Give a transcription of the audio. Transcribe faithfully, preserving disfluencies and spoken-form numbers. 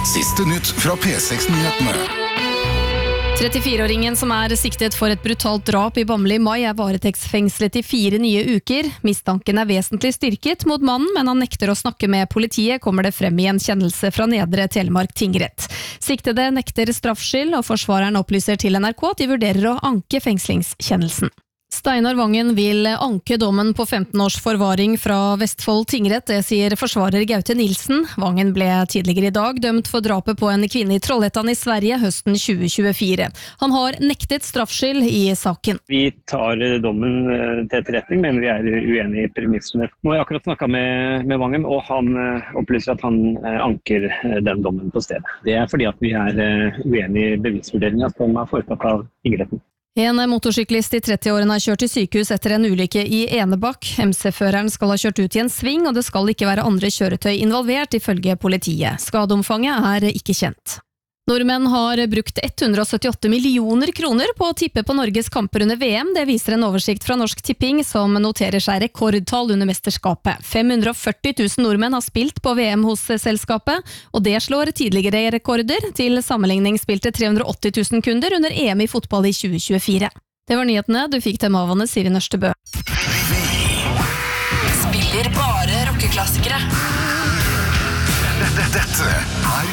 Siste nytt fra P seks-nyhetene. trettifire-åringen som er siktet for et brutalt drap i Bamble i mai er varetektsfengslet i fire nye uker. Mistanken er vesentlig styrket mot mannen, men han nekter å snakke med politiet, kommer det frem i en kjennelse fra Nedre Telemark tingrett. Siktede nekter straffskyld, og forsvareren opplyser til N R K at de vurderer å anke fengslingskjennelsen. Steinar Vangen vil anke dommen på femten års forvaring fra Vestfold tingrett, det sier forsvarer Gaute Nilsen. Vangen ble tidligere i dag dømt for drapet på en kvinne i Trollhättan i Sverige høsten tjue tjuefire. Han har nektet straffskyld i saken. Vi tar dommen til etterretning, men vi er uenige i premissene. Nå har jeg akkurat snakket med, med Vangen, og han opplyser at han anker den dommen på stedet. Det er fordi at vi er uenige i bevisvurderingen som er foretatt av tingretten. En motorsyklist i trettiårene har kjørt til sykehus etter en ulykke i Enebakk. M C-føreren skal ha kjørt ut i en sving, og det skal ikke være andre kjøretøy involvert, ifølge politiet. Skadeomfanget er ikke kjent. Nordmenn har brukt hundre og syttiåtte millioner kroner på å tippe på Norges kamper under V M. Det viser en oversikt fra Norsk Tipping, som noterer seg rekordtall under mesterskapet. fem hundre og førti tusen nordmenn har spilt på V M hos selskapet, og det slår tidligere rekorder. Til sammenligning spilte tre hundre og åtti tusen kunder under E M i fotball i tjue tjuefire. Det var nyhetene, du fikk dem av Anne Siri Nørstebø. Spiller bare rockeklassikere. Dette er